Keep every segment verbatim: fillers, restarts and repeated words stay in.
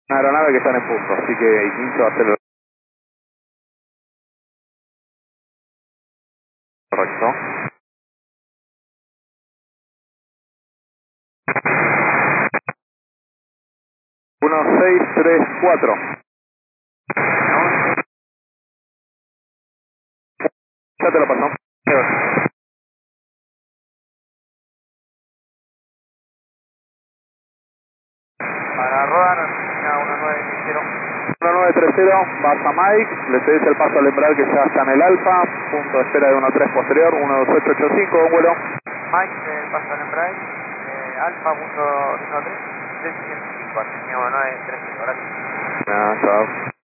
Una aeronave que están en punto, así que quince va a ser el correcto. uno seis tres cuatro. Ya te lo pasó. Para rodar, Argentina uno nueve cero. uno nueve tres cero, vas a Mike, le cedes el paso al embraer que ya está en el Alfa, punto de espera de uno tres posterior, uno dos ocho ocho cinco, buen vuelo. Mike, del paso al embraer, eh, Alfa punto uno tres tres cinco, Argentina uno nueve tres cero, gracias. Ah, chao.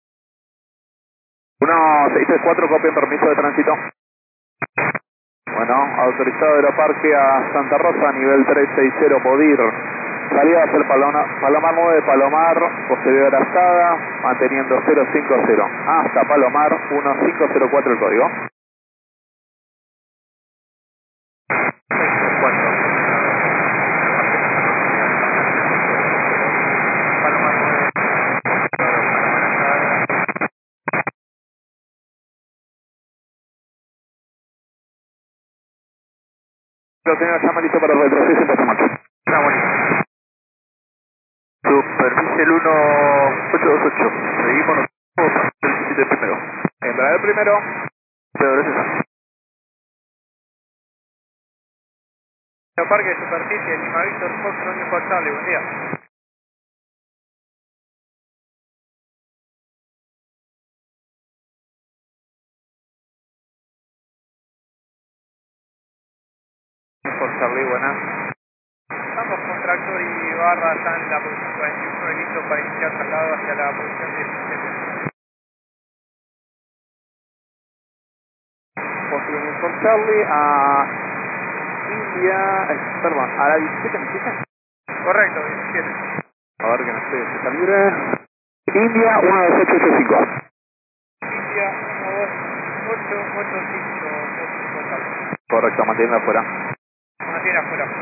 uno seis tres cuatro, copia en permiso de tránsito. Bueno, autorizado aeroparque a Santa Rosa, nivel trescientos sesenta, Bodir. Salida a hacer Paloma, Palomar nueve, Palomar, posterior a Astada, manteniendo cero cinco cero. Hasta Palomar, uno cinco cero cuatro el código. Lo tengo ya listo para el retroceso y paso marcha. Está bonito. Superficie el uno ocho dos ocho. Seguimos nosotros el diecisiete primero. Embraer primero. Pero gracias. Parque de superficie, Lima Víctor, Fox, Romeo Charlie, buen día. Por Charlie, buenas. Ambos con tractor y barra están en la posición cuarenta y uno y listos para iniciar traslado hacia la posición diecisiete. Posición por Charlie a India, eh, perdón, a la diecisiete, ¿me dijiste? Correcto, diecisiete. A ver que no estoy, está libre. India uno dos ocho ocho cinco. India uno dos ocho ocho cinco, Charlie. Correcto, mantiene afuera. Mantiene afuera.